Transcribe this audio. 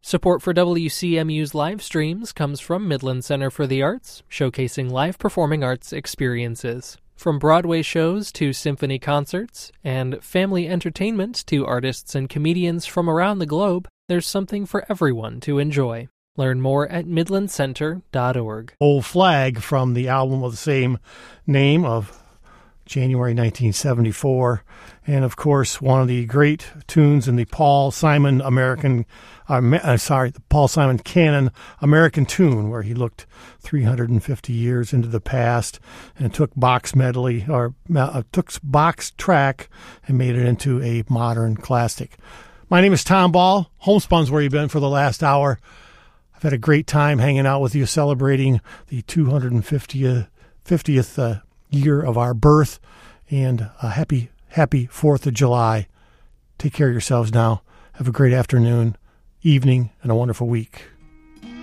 Support for WCMU's live streams comes from Midland Center for the Arts, showcasing live performing arts experiences. From Broadway shows to symphony concerts, and family entertainment to artists and comedians from around the globe, there's something for everyone to enjoy. Learn more at midlandcenter.org. Old Flag from the album of the same name of January 1974. And, of course, one of the great tunes in the Paul Simon Canon American Tune, where he looked 350 years into the past and took box track and made it into a modern classic. My name is Tom Ball. Homespun's where you've been for the last hour. I've had a great time hanging out with you, celebrating the 250th year of our birth, and a happy 4th of July. Take care of yourselves now. Have a great afternoon, evening, and a wonderful week.